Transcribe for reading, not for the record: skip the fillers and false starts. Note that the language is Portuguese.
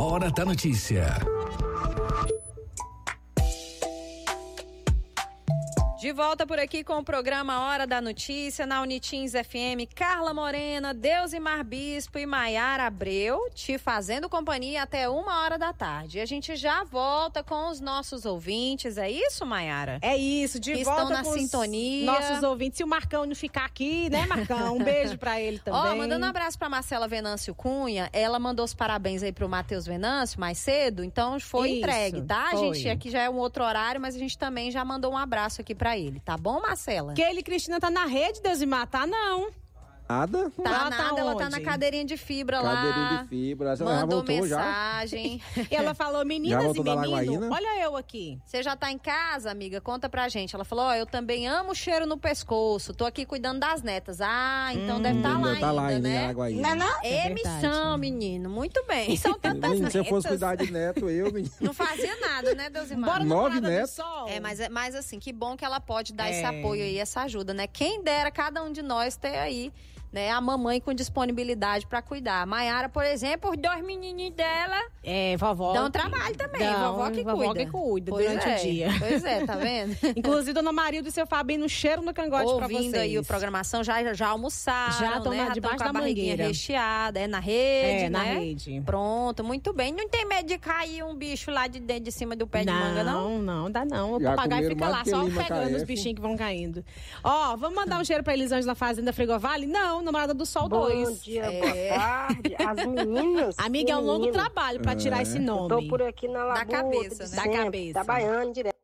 Hora da Notícia. De volta por aqui com o programa Hora da Notícia, na Unitins FM. Carla Morena, Deusimar Bispo e Maiara Abreu, te fazendo companhia até 1h da tarde. E a gente já volta com os nossos ouvintes, é isso, Maiara? É isso, de volta estão na com sintonia. Nossos ouvintes. Se o Marcão não ficar aqui, né, Marcão? Um beijo pra ele também. Mandando um abraço pra Marcela Venâncio Cunha. Ela mandou os parabéns aí pro Matheus Venâncio mais cedo, então foi entregue, tá? Foi. A gente aqui já é um outro horário, mas a gente também já mandou um abraço aqui pra ele, tá bom, Marcela? Keile Cristina tá na rede, Deusimar, tá não. Nada? Tá Ela nada, tá ela tá onde? na cadeirinha de fibra lá. Cadeirinha de fibra. Ela já Mandou voltou mensagem. E ela falou, Já meninas e voltou da meninos, Lagoaína? olha eu aqui. Você já tá em casa, amiga? Conta pra gente. Ela falou, eu também amo o cheiro no pescoço. Tô aqui cuidando das netas. Ah, então deve estar lá Deve tá lá ainda, ainda, em né? Araguaína. Não? É Missão, menino. Muito bem. São Menino, se eu fosse cuidar de neto, menino. Não fazia nada, né, Deusimar? Bora Nove namorada do netos. sol. Mas assim, que bom que ela pode dar esse É. apoio aí, essa ajuda, né? Quem dera cada um de nós ter aí, né, a mamãe com disponibilidade pra cuidar. A Maiara, por exemplo, os 2 menininhos dela É, vovó. dão trabalho também. Vovó que cuida. Pois durante é, o dia. Pois é, tá vendo? Inclusive, Dona Marilda e seu Fabinho, um cheiro no cangote pra vocês. Ouvindo aí a programação, já almoçaram, Já tão né? lá Já debaixo tão com a da barriguinha mangueira. recheada, na rede, É, na né? rede. Pronto, muito bem. Não tem medo de cair um bicho lá de dentro de cima do pé de manga, não? Não, dá não. O Já papagaio comeram fica mais lá, que só Lima pegando os KF. bichinhos que vão caindo. Ó, vamos mandar um cheiro pra Elisângela Fazenda Frigovale? Não, Namorada do Sol 2. Bom dia, boa tarde. As meninas. Amiga, é um longo trabalho pra tirar esse nome. Tô por aqui na Lagoa. cabeça, de né? Da sempre, cabeça. Trabalhando direto.